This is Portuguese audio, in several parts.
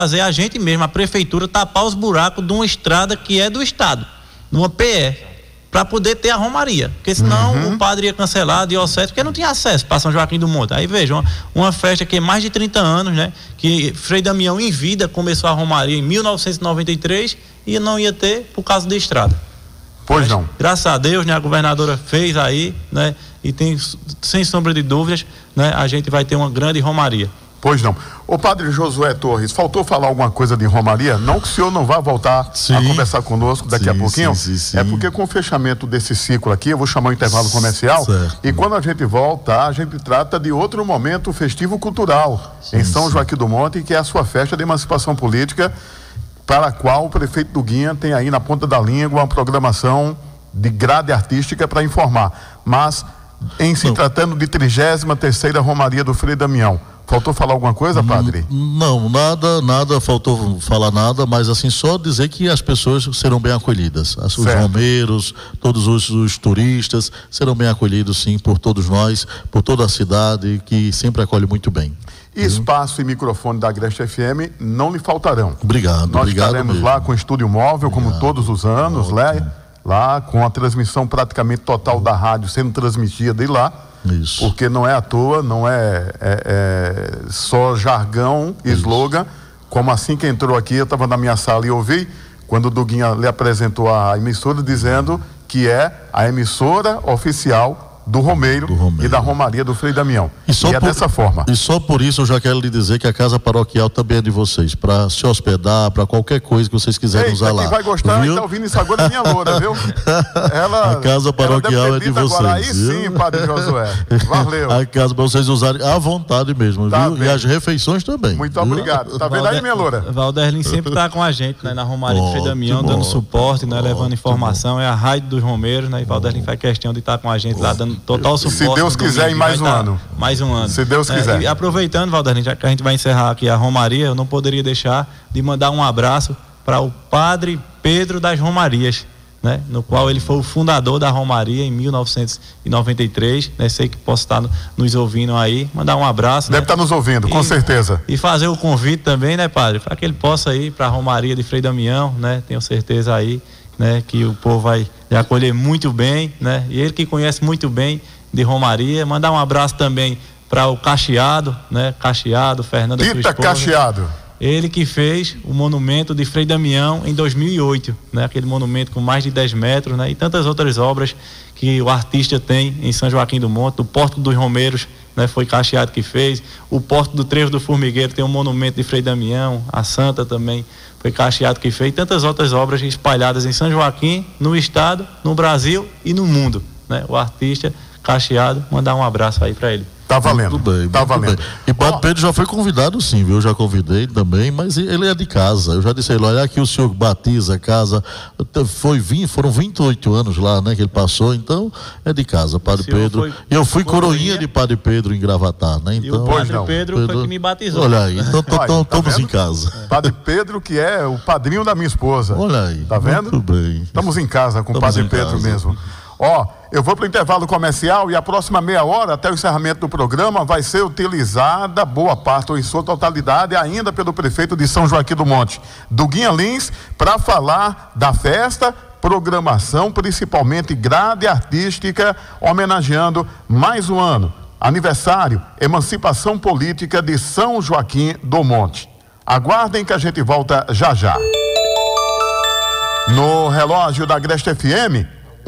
fazer a gente mesmo, a prefeitura, tapar os buracos de uma estrada que é do estado, numa PE, para poder ter a romaria, porque senão o padre ia cancelar a diocese, porque não tinha acesso para São Joaquim do Monte. Aí vejam, uma festa que é mais de 30 anos, né, que Frei Damião em vida começou a romaria em 1993 e não ia ter por causa da estrada. Pois não. Graças a Deus, né, a governadora fez aí, né, e tem, sem sombra de dúvidas, né, a gente vai ter uma grande romaria. Pois não. O padre Josué Torres, faltou falar alguma coisa de romaria? Não que o senhor não vá voltar a conversar conosco daqui a pouquinho. Sim. É porque com o fechamento desse ciclo aqui, eu vou chamar o intervalo comercial, e quando a gente volta, a gente trata de outro momento festivo cultural em São Joaquim do Monte, que é a sua festa de emancipação política, para a qual o prefeito Duguinha tem aí na ponta da língua uma programação de grade artística para informar. Mas, em se tratando de 33ª Romaria do Frei Damião, faltou falar alguma coisa, padre? Não, nada, faltou falar nada, mas assim, só dizer que as pessoas serão bem acolhidas. Os romeiros, todos os turistas serão bem acolhidos, sim, por todos nós, por toda a cidade, que sempre acolhe muito bem. Espaço e microfone da Agreste FM não lhe faltarão. Obrigado. Nós estaremos mesmo lá com o estúdio móvel, como todos os anos, né? Lá com a transmissão praticamente total da rádio sendo transmitida de lá. Isso. Porque não é à toa, não é só jargão, slogan, como assim que entrou aqui, eu estava na minha sala e ouvi, quando o Duguinha lhe apresentou a emissora, dizendo que é a emissora oficial do Romeiro e da Romaria do Frei Damião. E é dessa forma. E só por isso eu já quero lhe dizer que a casa paroquial também é de vocês, para se hospedar, para qualquer coisa que vocês quiserem usar lá. Quem vai gostar, está ouvindo isso agora, é minha loura, viu? A casa paroquial é de vocês. Agora. Aí sim, padre Josué. Valeu. A casa para vocês usarem à vontade mesmo, viu? Bem. E as refeições também. Muito obrigado. Tá vendo aí, minha loura? Valderlin sempre está com a gente, né? Na Romaria do Frei Damião, dando suporte, né? Levando informação. É a rádio dos Romeiros, né? E Valderlin faz questão de estar com a gente lá, dando total suporte. Se Deus quiser, em mais um ano. Mais um ano. Se Deus quiser. E aproveitando, Valderlin, já que a gente vai encerrar aqui a Romaria, eu não poderia deixar de mandar um abraço para o Padre Pedro das Romarias, né? No qual ele foi o fundador da Romaria em 1993, né? Sei que posso estar nos ouvindo aí, mandar um abraço. Deve estar nos ouvindo, com certeza. E fazer o convite também, né, padre, para que ele possa ir para a Romaria de Frei Damião, né? Tenho certeza aí, né, que o povo vai lhe acolher muito bem, né? E ele que conhece muito bem de Romaria, mandar um abraço também para o Cacheado, né? Cacheado, Fernanda Tita Cacheado. Ele que fez o monumento de Frei Damião em 2008, né? Aquele monumento com mais de 10 metros, né? E tantas outras obras que o artista tem em São Joaquim do Monte. O Porto dos Romeiros, né? Foi Cacheado que fez. O Porto do Trevo do Formigueiro tem um monumento de Frei Damião. A Santa também foi Cacheado que fez. Tantas outras obras espalhadas em São Joaquim, no estado, no Brasil e no mundo, né? O artista Cacheado, mandar um abraço aí para ele. Tá valendo. Muito bem, tá valendo. Bem. E Padre Pedro já foi convidado, sim, viu? Eu já convidei também, mas ele é de casa. Eu já disse a ele, olha, aqui o senhor batiza a casa. Foram 28 anos lá, né, que ele passou, então é de casa, Padre Pedro. E eu fui coroinha de Padre Pedro em Gravatar, né? Então, e o Padre Pedro foi que me batizou. Olha aí, então estamos em casa. Padre Pedro, que é o padrinho da minha esposa. Olha aí. Tá vendo? Muito bem. Estamos em casa com o Padre Pedro mesmo. Eu vou para o intervalo comercial e a próxima meia hora, até o encerramento do programa, vai ser utilizada, boa parte ou em sua totalidade, ainda pelo prefeito de São Joaquim do Monte, Duguinha Lins, para falar da festa, programação, principalmente grade artística, homenageando mais um ano, aniversário, emancipação política de São Joaquim do Monte. Aguardem que a gente volta já já. No relógio da Agreste FM,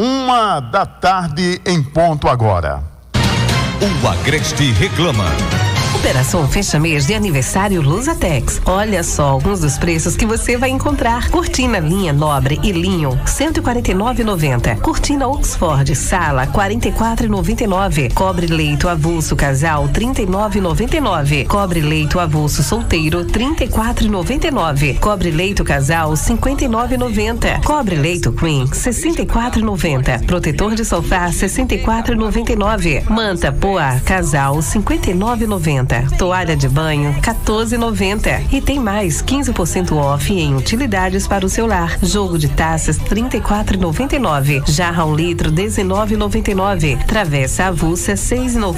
1h em ponto agora. O Agreste reclama. Operação Fecha Mês de Aniversário Lusatex. Olha só alguns dos preços que você vai encontrar. Cortina linha Nobre e Linho, R$ 149,90. Cortina Oxford Sala, R$ 44,99. Cobre leito avulso casal, R$ 39,99. Cobre leito avulso solteiro, R$ 34,99. Cobre leito casal, R$ 59,90. Cobre leito queen, R$ 64,90. Protetor de sofá, R$ 64,99. Manta Poa casal, R$ 59,90. R$13,90. Toalha de banho R$14,90. E tem mais 15% off em utilidades para o seu lar. Jogo de taças R$34,99. Jarra 1 litro R$19,99. Travessa avulsa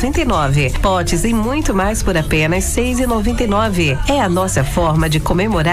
R$6,99. Potes e muito mais por apenas R$6,99. É a nossa forma de comemorar